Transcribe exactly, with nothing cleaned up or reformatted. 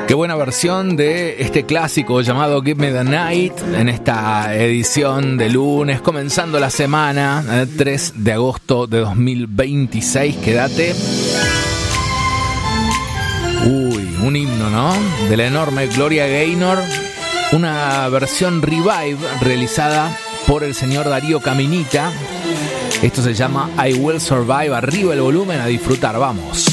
Qué buena versión de este clásico llamado Give Me the Night en esta edición de lunes, comenzando la semana, eh, tres de agosto de dos mil veintiséis. Quédate. Uy, un himno, ¿no? De la enorme Gloria Gaynor. Una versión revive realizada por el señor Darío Caminita. Esto se llama I Will Survive. Arriba el volumen, a disfrutar, vamos.